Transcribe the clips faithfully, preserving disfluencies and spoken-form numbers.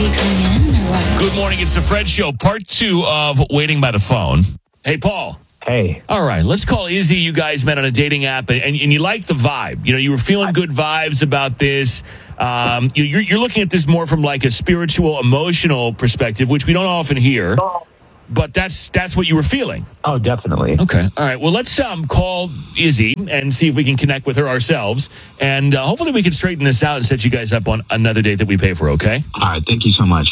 you coming in or what? Good morning. It's the Fred Show, part two of Waiting by the Phone. Hey, Paul. Hey. All right, let's call Izzy. You guys met on a dating app, and, and, and you liked the vibe. You know, you were feeling good vibes about this. Um, you, you're, you're looking at this more from like a spiritual, emotional perspective, which we don't often hear. But that's that's what you were feeling. Oh, definitely. Okay. All right. Well, let's um, call Izzy and see if we can connect with her ourselves. And uh, hopefully we can straighten this out and set you guys up on another date that we pay for, okay? All right. Thank you so much.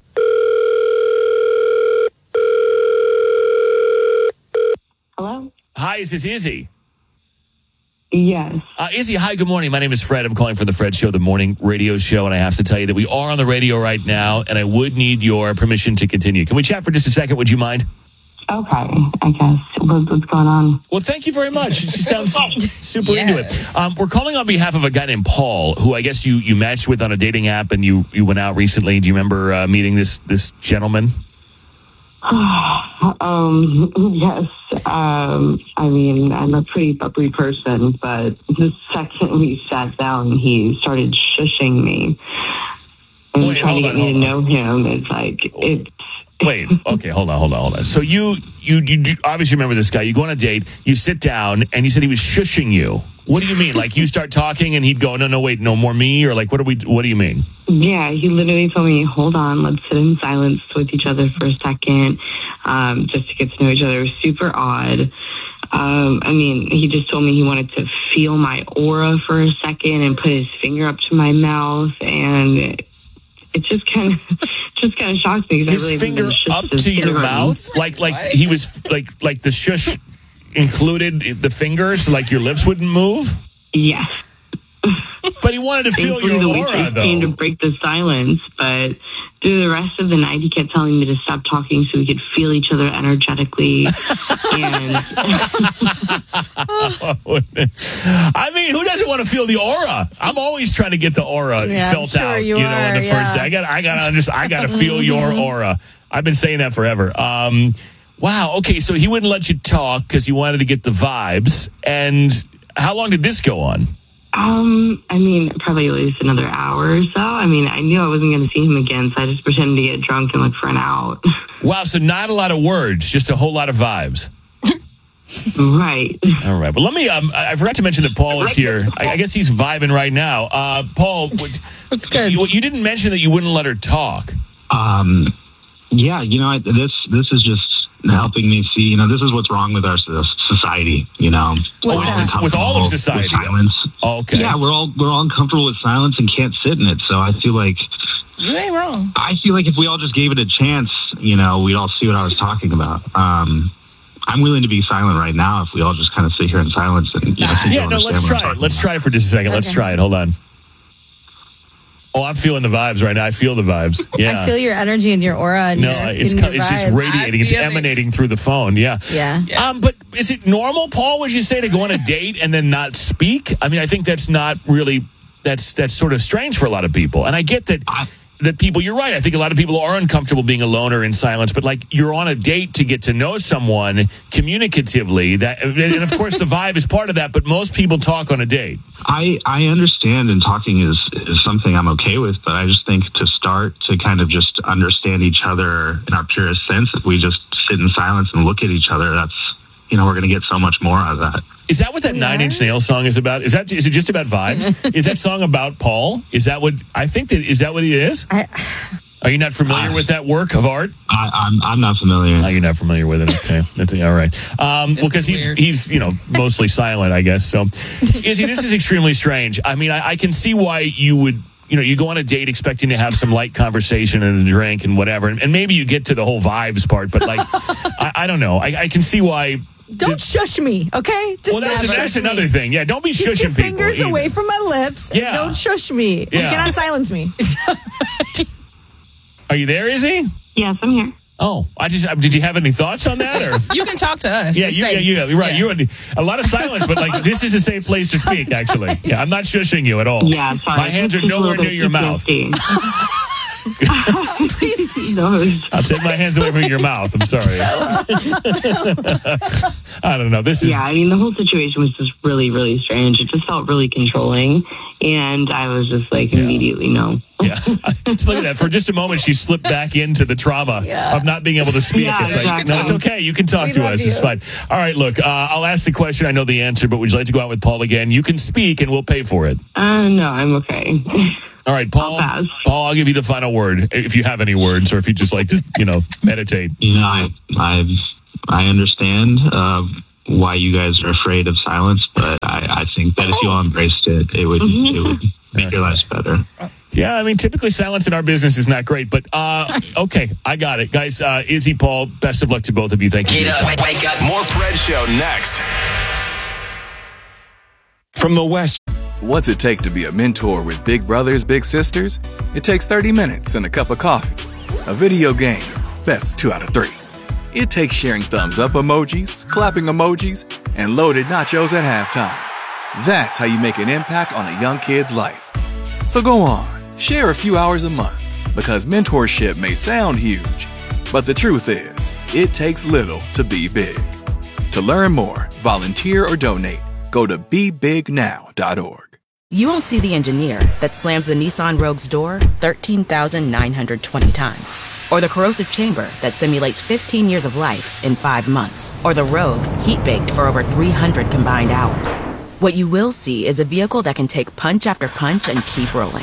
Hello? Hi, is this Izzy? Yes. Uh, Izzy, hi, good morning. My name is Fred. I'm calling from the Fred Show, the morning radio show, and I have to tell you that we are on the radio right now, and I would need your permission to continue. Can we chat for just a second? Would you mind? Okay, I guess. What, what's going on? Well, thank you very much. She sounds super Yes. into it. Um, we're calling on behalf of a guy named Paul, who I guess you, you matched with on a dating app, and you, you went out recently. Do you remember uh, meeting this this gentleman? um, yes. Um, I mean, I'm a pretty bubbly person, but the second we sat down, he started shushing me and Wait, trying to hold get on, me to know hold him. It's like, it's... Wait, okay, hold on, hold on, hold on. So you, you, you do- obviously remember this guy. You go on a date, you sit down, and you said he was shushing you. What do you mean? Like you start talking, and he'd go, "No, no, wait, no more me," or like, what do we? What do you mean? Yeah, he literally told me, hold on, let's sit in silence with each other for a second, um, just to get to know each other. It was super odd. Um, I mean, he just told me he wanted to feel my aura for a second and put his finger up to my mouth, and it, it just kind of just kind of shocked me. 'cause His I really finger haven't been up shushed since to your kindergarten. mouth, like like he was like like the shush included the fingers, so like your lips wouldn't move. Yes. But he wanted to feel Thankfully, your the aura, waitress came to though. break the silence, but through the rest of the night, he kept telling me to stop talking so we could feel each other energetically. And I mean, who doesn't want to feel the aura? I'm always trying to get the aura Yeah, I'm felt sure out. you You, know, are, in the yeah. first day, I got, I got to understand. I got to feel your aura. I've been saying that forever. Um, wow. Okay, so he wouldn't let you talk because he wanted to get the vibes. And how long did this go on? Um, I mean, probably at least another hour or so. I mean, I knew I wasn't going to see him again, so I just pretended to get drunk and look for an out. Wow. So not a lot of words, just a whole lot of vibes. Right. All right. But let me, um, I I forgot to mention that Paul is here. I, I guess he's vibing right now. Uh, Paul, what- That's good. you, you didn't mention that you wouldn't let her talk. Um, yeah, you know, I- this this is just helping me see, you know, this is what's wrong with our so- society, you know. Oh, it's just with all of With society. silence. Oh, okay. Yeah, we're all we're all uncomfortable with silence and can't sit in it. So I feel like You ain't wrong. I feel like if we all just gave it a chance, you know, we'd all see what I was talking about. Um, I'm willing to be silent right now if we all just kind of sit here in silence and you know, think Yeah, you'll no, let's understand what I'm try it. talking Let's about. try it for just a second. Let's Okay. try it. Hold on. Oh, I'm feeling the vibes right now. I feel the vibes. Yeah. I feel your energy and your aura. And no, your, it's and kind, your it's just vibes. radiating. It's I feel it. emanating through the phone. Yeah. Yeah. Yes. Um, but is it normal, Paul? Would you say to go on a date and then not speak? I mean, I think that's not really. That's that's sort of strange for a lot of people. And I get that. I- That people, you're right. I think a lot of people are uncomfortable being alone or in silence. But like, you're on a date to get to know someone communicatively. That, and of course, the vibe is part of that. But most people talk on a date. I, I understand, and talking is, is something I'm okay with, but I just think to start to kind of just understand each other in our purest sense, if we just sit in silence and look at each other, that's, you know, we're going to get so much more out of that. Is that what that Nine Inch Nails song is about? Is that is it just about vibes? Is that song about Paul? Is that what I think that is that what it is? I, Are you not familiar I- with that work of art? I, I'm, I'm not familiar. Oh, you're not familiar with it. Okay, that's all right. Um, well, because he's weird. he's you know mostly silent, I guess. So, Izzy, this is extremely strange. I mean, I, I can see why you would. You know, you go on a date expecting to have some light conversation and a drink and whatever, and, and maybe you get to the whole vibes part. But like, I, I don't know. I, I can see why. don't shush me, okay? Just Well, that's, don't that's shush another me. thing. Yeah, don't be Keep shushing your people. fingers either. away from my lips. Yeah. And don't shush me. Yeah. You cannot silence me. Are you there, Izzy? Yes, I'm here. Oh, I just did. You have any thoughts on that? Or You can talk to us. yeah, It's you, yeah, safe. you, you're right. You're in a lot of silence, but like this is a safe place to speak. Actually, yeah, I'm not shushing you at all. Yeah, sorry. My hands are Just a nowhere little near bit your of mouth. P T S D. Please, knows? I'll take my hands away from your mouth. I'm sorry. I don't know. This is Yeah, I mean, the whole situation was just really, really strange. It just felt really controlling. And I was just like, Yeah. immediately, no. yeah. Just look at that. For just a moment, she slipped back into the trauma Yeah. of not being able to speak. Yeah, it's like, exactly. no, it's okay. You can talk We to love us. It's you. fine. All right, look, uh, I'll ask the question. I know the answer, but would you like to go out with Paul again? You can speak, and we'll pay for it. Uh, no, I'm okay. All right, Paul. I'll pass. Paul, I'll give you the final word if you have any words, or if you just like to, you know, meditate. You know, I I I understand uh, why you guys are afraid of silence, but I, I think that if you all embraced it, it would it would make your lives better. Yeah, I mean, typically silence in our business is not great, but uh, okay, I got it, guys. Uh, Izzy, Paul, best of luck to both of you. Thank you. Get up, wake, wake up. More Fred Show next. From the West. What's it take to be a mentor with big brothers, big sisters? It takes thirty minutes and a cup of coffee. A video game, best two out of three. It takes sharing thumbs up emojis, clapping emojis, and loaded nachos at halftime. That's how you make an impact on a young kid's life. So go on, share a few hours a month, because mentorship may sound huge, but the truth is, it takes little to be big. To learn more, volunteer, or donate, go to be big now dot org. You won't see the engineer that slams the Nissan Rogue's door thirteen thousand nine hundred twenty times. Or the corrosive chamber that simulates fifteen years of life in five months. Or the Rogue heat-baked for over three hundred combined hours. What you will see is a vehicle that can take punch after punch and keep rolling.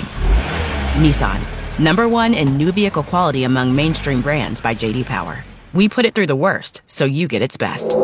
Nissan, number one in new vehicle quality among mainstream brands by J D Power. We put it through the worst, so you get its best.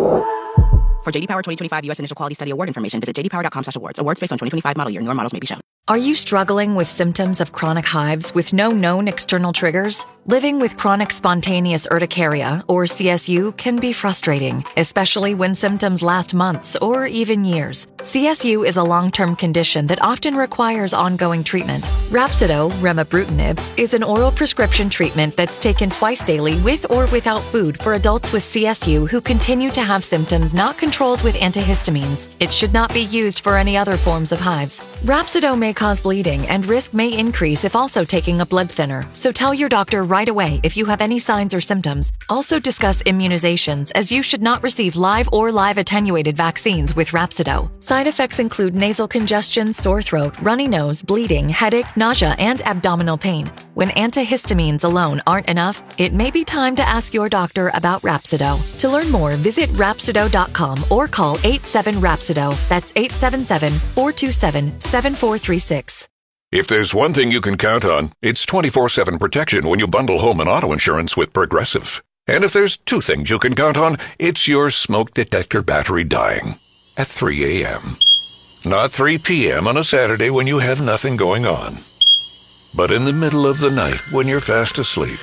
For J D Power twenty twenty-five U S Initial Quality Study Award information, visit j d power dot com slash awards. Awards based on twenty twenty-five model year. Newer models may be shown. Are you struggling with symptoms of chronic hives with no known external triggers? Living with chronic spontaneous urticaria, or C S U, can be frustrating, especially when symptoms last months or even years. C S U is a long-term condition that often requires ongoing treatment. Rhapsido, remibrutinib, is an oral prescription treatment that's taken twice daily with or without food for adults with C S U who continue to have symptoms not controlled with antihistamines. It should not be used for any other forms of hives. Rhapsido may cause bleeding, and risk may increase if also taking a blood thinner, so tell your doctor right away if you have any signs or symptoms. Also discuss immunizations, as you should not receive live or live attenuated vaccines with Rhapsido. Side effects include nasal congestion, sore throat, runny nose, bleeding, headache, nausea, and abdominal pain. When antihistamines alone aren't enough, it may be time to ask your doctor about Rhapsido. To learn more, visit rhapsido dot com or call eight seven Rhapsido. That's eight seven seven, four two seven, seven four three six. If there's one thing you can count on, it's twenty-four seven protection when you bundle home and auto insurance with Progressive. And if there's two things you can count on, it's your smoke detector battery dying at three a.m. Not three p.m. on a Saturday when you have nothing going on, but in the middle of the night when you're fast asleep.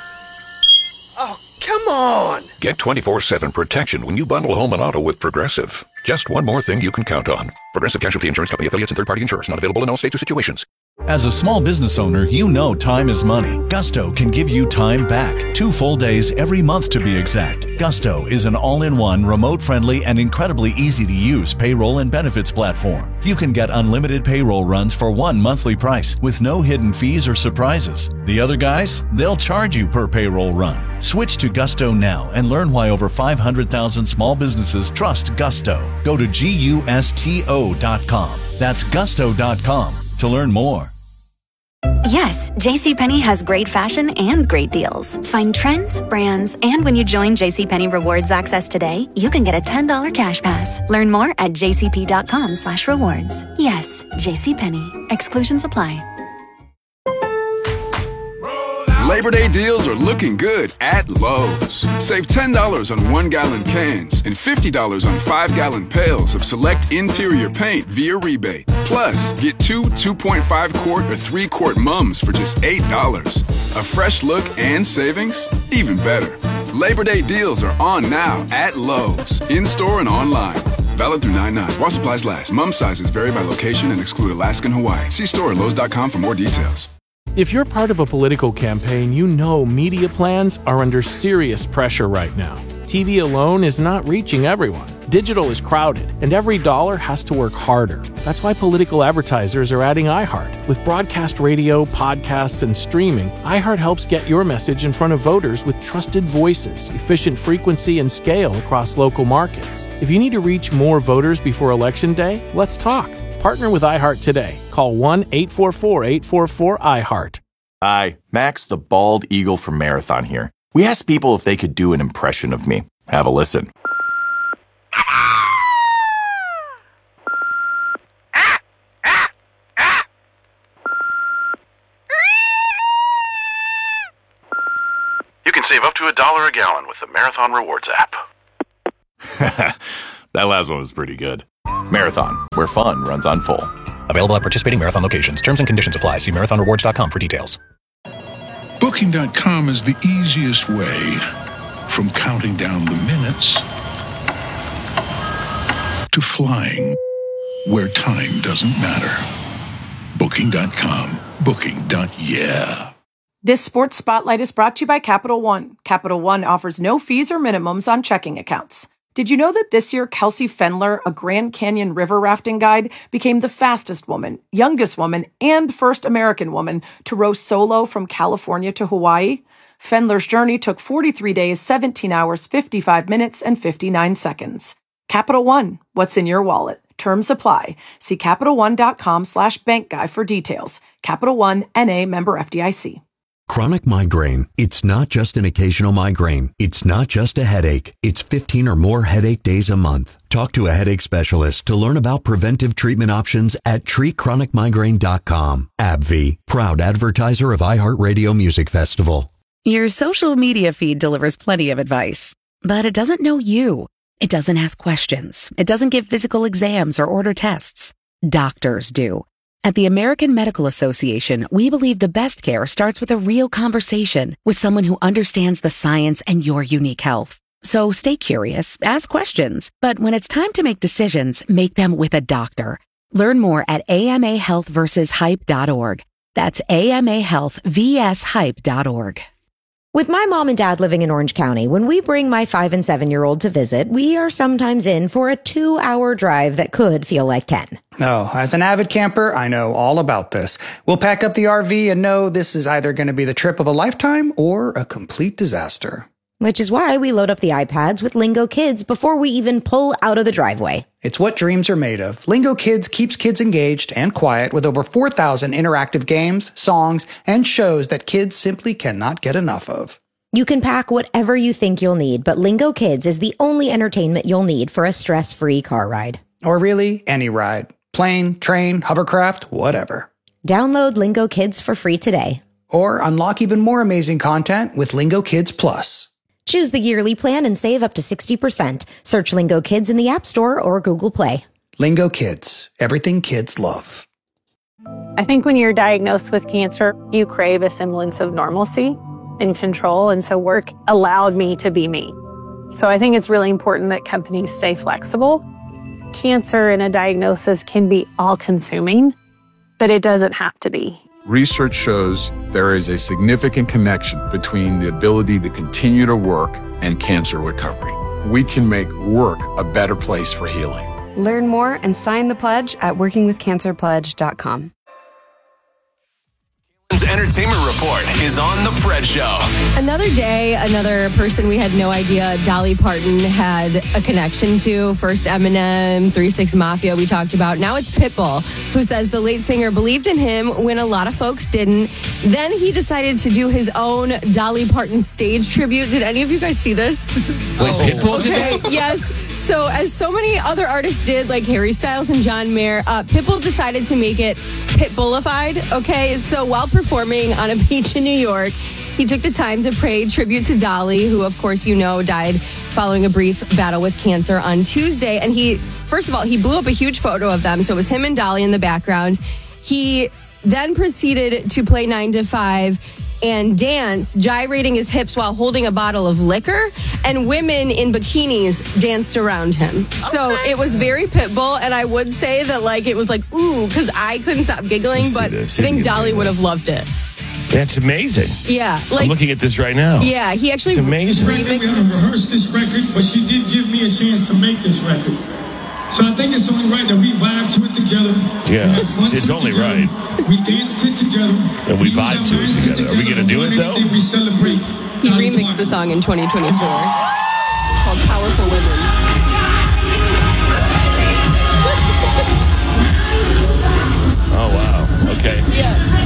Oh, come on! Get twenty-four seven protection when you bundle home and auto with Progressive. Just one more thing you can count on. Progressive Casualty Insurance Company affiliates and third-party insurers. Not available in all states or situations. As a small business owner, you know time is money. Gusto can give you time back. Two full days every month to be exact. Gusto is an all-in-one, remote-friendly, and incredibly easy-to-use payroll and benefits platform. You can get unlimited payroll runs for one monthly price with no hidden fees or surprises. The other guys, they'll charge you per payroll run. Switch to Gusto now and learn why over five hundred thousand small businesses trust Gusto. Go to gusto dot com. That's gusto dot com to learn more. Yes, JCPenney has great fashion and great deals. Find trends, brands, and when you join JCPenney Rewards Access today, you can get a ten dollars cash pass. Learn more at jcp dot com slash rewards. Yes, JCPenney. Exclusions apply. Labor Day deals are looking good at Lowe's. Save ten dollars on one-gallon cans and fifty dollars on five-gallon pails of select interior paint via rebate. Plus, get two two point five quart or three quart mums for just eight dollars. A fresh look and savings? Even better. Labor Day deals are on now at Lowe's, in-store and online. Valid through nine nine. While supplies last. Mum sizes vary by location and exclude Alaska and Hawaii. See store at lowes dot com for more details. If you're part of a political campaign, you know media plans are under serious pressure right now. T V alone is not reaching everyone. Digital is crowded, and every dollar has to work harder. That's why political advertisers are adding iHeart. With broadcast radio, podcasts, and streaming, iHeart helps get your message in front of voters with trusted voices, efficient frequency, and scale across local markets. If you need to reach more voters before Election Day, let's talk. Partner with iHeart today. Call one eight four four, eight four four, iHeart. Hi, Max the Bald Eagle from Marathon here. We asked people if they could do an impression of me. Have a listen. You can save up to a dollar a gallon with the Marathon Rewards app. That last one was pretty good. Marathon, where fun runs on full. Available at participating Marathon locations. Terms and conditions apply. See marathon rewards dot com for details. Booking dot com is the easiest way from counting down the minutes to flying where time doesn't matter. Booking dot com. Booking. Yeah. This sports spotlight is brought to you by Capital One. Capital One offers no fees or minimums on checking accounts. Did you know that this year Kelsey Fendler, a Grand Canyon river rafting guide, became the fastest woman, youngest woman, and first American woman to row solo from California to Hawaii? Fendler's journey took forty-three days, seventeen hours, fifty-five minutes, and fifty-nine seconds. Capital One, what's in your wallet? Terms apply. See Capital One dot com slash bank guy for details. Capital One, N A, member F D I C. Chronic migraine. It's not just an occasional migraine. It's not just a headache. It's fifteen or more headache days a month. Talk to a headache specialist to learn about preventive treatment options at treat chronic migraine dot com. AbbVie, proud advertiser of iHeartRadio Music Festival. Your social media feed delivers plenty of advice, but it doesn't know you. It doesn't ask questions. It doesn't give physical exams or order tests. Doctors do. At the American Medical Association, we believe the best care starts with a real conversation with someone who understands the science and your unique health. So stay curious, ask questions, but when it's time to make decisions, make them with a doctor. Learn more at A M A health versus hype dot org. That's A M A health versus hype dot org. With my mom and dad living in Orange County, when we bring my five and seven-year-old to visit, we are sometimes in for a two-hour drive that could feel like ten. Oh, as an avid camper, I know all about this. We'll pack up the R V and know this is either going to be the trip of a lifetime or a complete disaster. Which is why we load up the iPads with Lingo Kids before we even pull out of the driveway. It's what dreams are made of. Lingo Kids keeps kids engaged and quiet with over four thousand interactive games, songs, and shows that kids simply cannot get enough of. You can pack whatever you think you'll need, but Lingo Kids is the only entertainment you'll need for a stress-free car ride. Or really, any ride. Plane, train, hovercraft, whatever. Download Lingo Kids for free today. Or unlock even more amazing content with Lingo Kids Plus. Choose the yearly plan and save up to sixty percent. Search Lingo Kids in the App Store or Google Play. Lingo Kids. Everything kids love. I think when you're diagnosed with cancer, you crave a semblance of normalcy and control. And so work allowed me to be me. So I think it's really important that companies stay flexible. Cancer and a diagnosis can be all-consuming, but it doesn't have to be. Research shows there is a significant connection between the ability to continue to work and cancer recovery. We can make work a better place for healing. Learn more and sign the pledge at working with cancer pledge dot com. Entertainment Report is on The Fred Show. Another day, another person we had no idea Dolly Parton had a connection to. First Eminem, three six Mafia we talked about. Now it's Pitbull, who says the late singer believed in him when a lot of folks didn't. Then he decided to do his own Dolly Parton stage tribute. Did any of you guys see this? Wait, oh. Pitbull did okay, that? Yes. So as so many other artists did, like Harry Styles and John Mayer, uh, Pitbull decided to make it Pitbullified. Okay, so while performing on a beach in New York, he took the time to pay tribute to Dolly, who, of course, you know, died following a brief battle with cancer on Tuesday. And he, first of all, he blew up a huge photo of them. So it was him and Dolly in the background. He then proceeded to play nine to five and dance, gyrating his hips while holding a bottle of liquor, and women in bikinis danced around him. Okay. So it was very Pitbull, and I would say that, like, it was like, ooh, because I couldn't stop giggling, but I think Dolly would have loved it. That's amazing. Yeah. Like, I'm looking at this right now. Yeah, he actually... It's amazing. We had to rehearse this record, but she did give me a chance to make this record. So I think it's only right that we vibe to it together. Yeah, it's, it's only together. right. We danced it together. And we, we vibe to it together. together. Are we going to do it, though? We celebrate. He remixed the song in twenty twenty-four. It's called Powerful Women. Oh, wow. Okay. Yeah.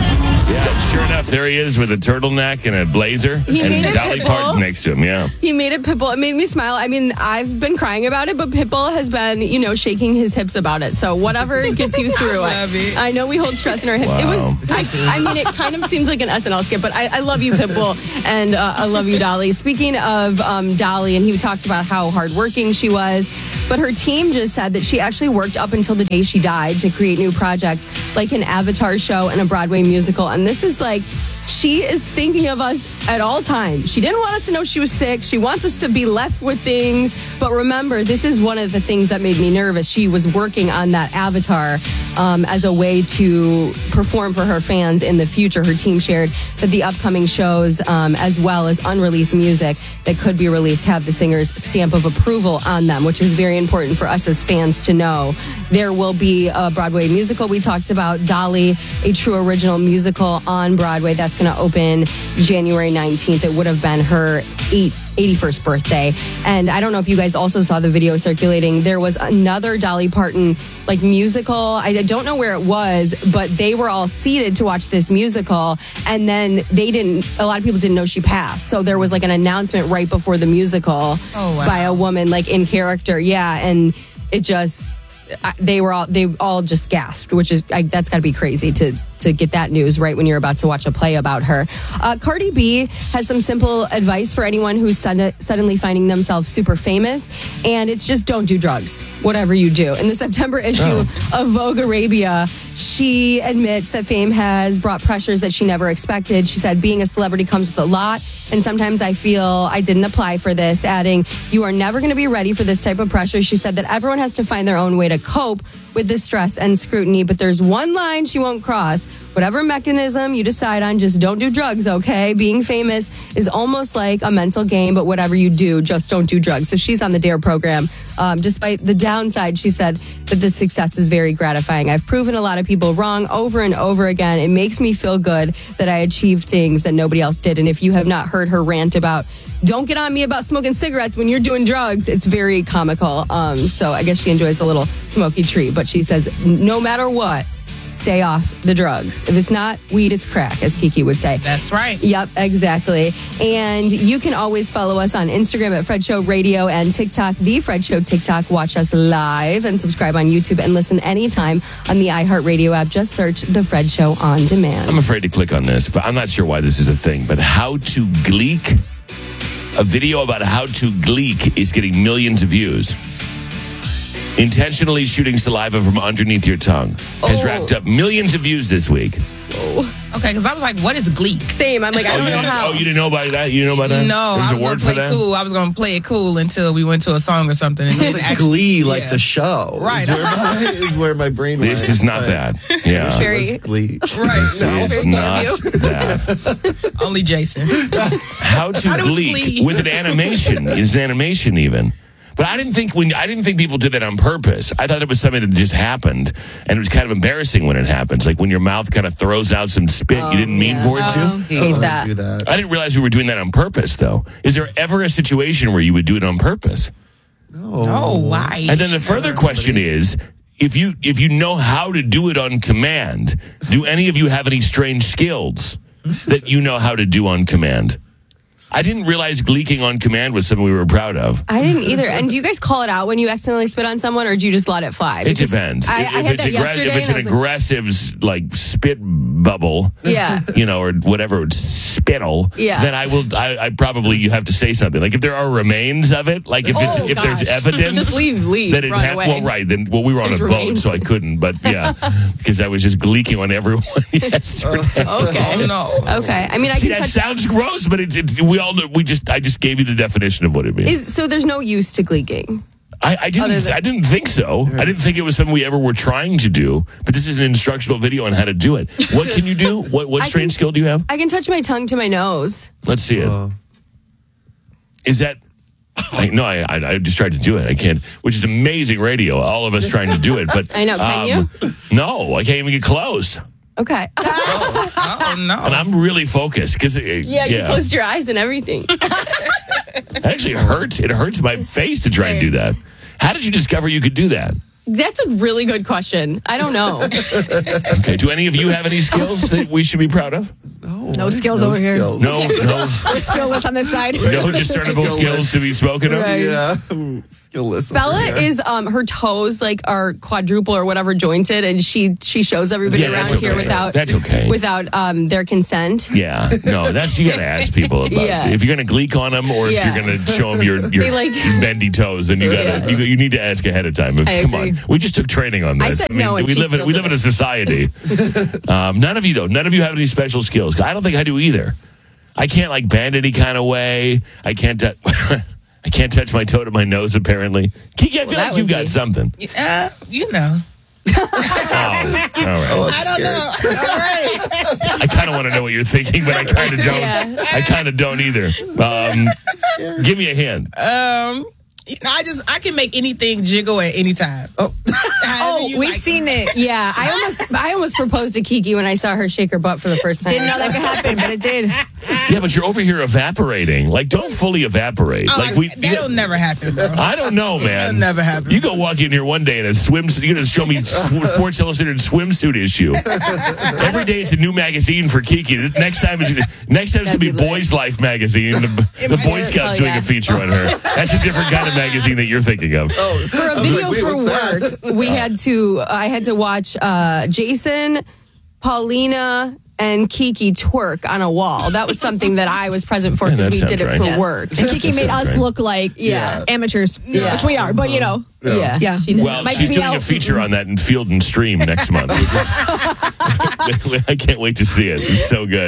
Yeah, sure enough, there he is with a turtleneck and a blazer. He and made it Dolly Pitbull. Parton next to him, yeah. He made it Pitbull. It made me smile. I mean, I've been crying about it, but Pitbull has been, you know, shaking his hips about it. So whatever gets you through. I, I know we hold stress in our hips. Wow. It was, I, I mean, it kind of seemed like an S N L skit, but I, I love you, Pitbull, and uh, I love you, Dolly. Speaking of um, Dolly, and he talked about how hardworking she was, but her team just said that she actually worked up until the day she died to create new projects like an Avatar show and a Broadway musical. And this is like, she is thinking of us at all times. She didn't want us to know she was sick. She wants us to be left with things. But remember, this is one of the things that made me nervous. She was working on that Avatar um, as a way to perform for her fans in the future. Her team shared that the upcoming shows, um, as well as unreleased music that could be released, have the singer's stamp of approval on them, which is very important for us as fans to know. There will be a Broadway musical we talked about, Dolly, a true original musical on Broadway. That's going to open January nineteenth. It would have been her eighty-first birthday. And I don't know if you guys also saw the video circulating. There was another Dolly Parton like musical. I don't know where it was, but they were all seated to watch this musical. And then they didn't, a lot of people didn't know she passed. So there was like an announcement right before the musical oh, wow. by a woman like in character. Yeah. And it just... They were all they all just gasped, which is I, that's got to be crazy to to get that news right when you're about to watch a play about her. Uh, Cardi B has some simple advice for anyone who's sudden, suddenly finding themselves super famous, and it's just don't do drugs, whatever you do. In the September issue oh. of Vogue Arabia, she admits that fame has brought pressures that she never expected. She said, being a celebrity comes with a lot, and sometimes I feel I didn't apply for this, adding, you are never going to be ready for this type of pressure. She said that everyone has to find their own way to cope with the stress and scrutiny, but there's one line she won't cross. Whatever mechanism you decide on, just don't do drugs, okay? Being famous is almost like a mental game, but whatever you do, just don't do drugs. So she's on the DARE program. Um, despite the downside, she said that the success is very gratifying. I've proven a lot of people wrong over and over again. It makes me feel good that I achieved things that nobody else did. And if you have not heard her rant about don't get on me about smoking cigarettes when you're doing drugs, it's very comical. Um, so I guess she enjoys a little smoky treat, but she says no matter what, stay off the drugs. If it's not weed, it's crack, as Kiki would say. That's right. Yep, exactly. And you can always follow us on Instagram at Fred Show Radio and TikTok, The Fred Show TikTok. Watch us live and subscribe on YouTube and listen anytime on the iHeartRadio app. Just search The Fred Show on demand. I'm afraid to click on this, but I'm not sure why this is a thing. But how to gleek? A video about how to gleek is getting millions of views. Intentionally shooting saliva from underneath your tongue has Oh. racked up millions of views this week. Okay, because I was like, what is gleek? Same. I'm like, I oh, don't you know didn't, how. oh, you didn't know about that? You didn't know about that? No, There's I was a word gonna for play that? cool. I was going to play it cool until we went to a song or something. And it was actually, Glee, like yeah. the show. Right. Is where my, is where my brain This went. is not But that. Yeah. It's very Glee. Right. This No. is not that. Only Jason. How to How do we gleek glee? with an animation. It's an animation even. But I didn't think when I didn't think people did that on purpose. I thought it was something that just happened, and it was kind of embarrassing when it happens. Like when your mouth kind of throws out some spit Oh, you didn't mean yeah. for it to. Oh, hate that. Do that. I didn't realize we were doing that on purpose, though. Is there ever a situation where you would do it on purpose? No. Oh, why? And then the further question is, if you if you know how to do it on command, do any of you have any strange skills that you know how to do on command? I didn't realize gleeking on command was something we were proud of. I didn't either. And do you guys call it out when you accidentally spit on someone, or do you just let it fly? It Because depends. I, if, I if had it's that aggra- yesterday. if it's an and I was like, aggressive s- like spit bubble, Yeah. you know, or whatever spittle, Yeah. then I will. I, I probably you have to say something. Like if there are remains of it, like if it's Oh, if there's gosh. evidence, Just leave, leave, that it run ha- away. well, right then. Well, we were on There's a boat, remains. so I couldn't. But yeah, because I was just gleeking on everyone yesterday. Okay. Oh, no. Okay. I mean, I See, can that touch. sounds gross, but it, it, we all know, we just I just gave you the definition of what it means. Is, so there's no use to gleeking. I, I didn't. than- I didn't think so. I didn't think it was something we ever were trying to do. But this is an instructional video on how to do it. What can you do? What what I strange can- skill do you have? I can touch my tongue to my nose. Let's see it. Uh, Is that? I, no, I, I I just tried to do it. I can't. Which is amazing radio. All of us trying to do it, but I know. Can um, No, I can't even get close. Okay. Oh no! And I'm really focused because Yeah, you closed your eyes and everything. It actually hurts. It hurts my face to try and do that. How did you discover you could do that? That's a really good question. I don't know. Okay. Do any of you have any skills that we should be proud of? No skills no over here. skills. No, no, We're skillless on this side. no discernible skills to be spoken of. Right. Yeah, skillless. over Bella here. is um her toes like are quadruple or whatever jointed, and she she shows everybody Yeah, around that's here okay. without That's okay. without um their consent. Yeah, no, that's you got to ask people about. Yeah. If you're going to gleek on them, or if Yeah. you're going to show them your your They like- bendy toes, then you got to you, you need to ask ahead of time. If, I come agree. on, we just took training on this. I said no, and we she live in still we did live in it. a society. um, none of you though. None of you have any special skills. I don't think I do either. I can't like bend any kind of way. I can't. T- I can't touch my toe to my nose. Apparently, Kiki, I feel that like you've would got be- something. Uh, you know. Oh, all right. Oh, I'm I don't scared. know. All right. I kind of want to know what you're thinking, but I kind of don't. Yeah. I kind of don't either. Um, give me a hint. Um, you know, I just I can make anything jiggle at any time. Oh, Oh, you we've like seen it. Yeah, I almost I almost proposed to Kiki when I saw her shake her butt for the first time. Didn't know that could happen, but it did. Yeah, but you're over here evaporating. Like, don't fully evaporate. Oh, like we. that'll never happen, bro. I don't know, man. That'll never happen. You go walk in here one day in a swimsuit. You're going to show me Sports Illustrated swimsuit issue. Every day it's a new magazine for Kiki. Next time, it's, next time it's going to be, That'd be lit. Boys Life magazine. The, the Boy Scouts Oh, doing yeah. a feature on her. That's a different kind of magazine that you're thinking of. oh. For a I was video like, wait, for what's work, we had to. I had to watch uh, Jason, Paulina, and Kiki twerk on a wall. That was something that I was present for Yeah, because that we did sounds it right. for Yes. work. And Kiki That made sounds us right. look like Yeah. amateurs, Yeah. which we are. But you know, Yeah, Yeah. she did. Well, Like she's B doing L. a feature on that in Field and Stream next month. I can't wait to see it. It's so good.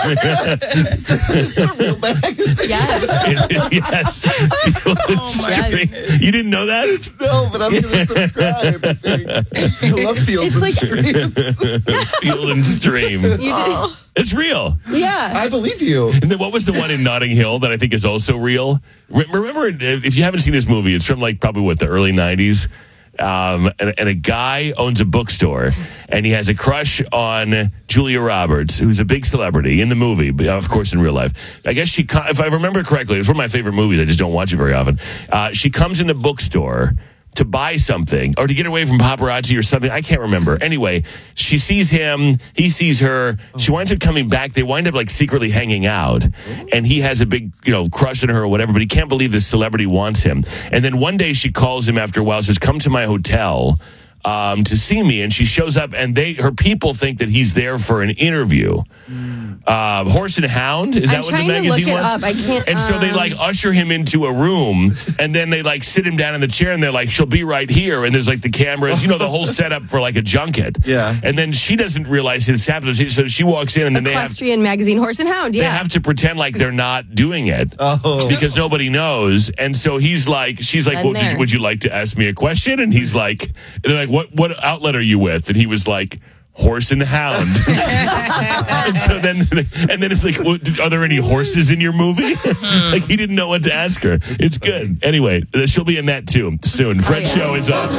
Real magazine. Yes. Yes. Field and Oh, my Stream. God. You didn't know that? No, but I'm going to subscribe. I think. I love fields It's and like- streams. Field and Stream. You did. It's real. Yeah. I believe you. And then what was the one in Notting Hill that I think is also real? Re- Remember, if you haven't seen this movie, it's from like probably what, the early nineties. Um, and, and a guy owns a bookstore, and he has a crush on Julia Roberts, who's a big celebrity in the movie, but of course in real life. I guess she, co- if I remember correctly, it's one of my favorite movies. I just don't watch it very often. Uh, she comes in the bookstore to buy something or to get away from paparazzi or something. I can't remember. Anyway, she sees him. He sees her. She winds up coming back. They wind up like secretly hanging out. And he has a big, you know, crush on her or whatever, but he can't believe this celebrity wants him. And then one day she calls him after a while, says, come to my hotel um, to see me. And she shows up and they, her people think that he's there for an interview. Uh, Horse and Hound, is I'm that what the trying to magazine look it was? up. I can't, and so they um, like usher him into a room, and then they like sit him down in the chair, and they're like, "She'll be right here." And there's like the cameras, you know, the whole setup for like a junket. Yeah. And then she doesn't realize it's happening, so she walks in, and then they have Equestrian magazine, Horse and Hound. they Yeah. have to pretend like they're not doing it Oh. because nobody knows. And so he's like, she's like, Been well, did, there. would you like to ask me a question? And he's like, and they're like, what what outlet are you with? And he was like, Horse and Hound. And so then, and then it's like, well, are there any horses in your movie? Like he didn't know what to ask her. It's good. Anyway, she'll be in that too soon. Fred yeah. Show is up.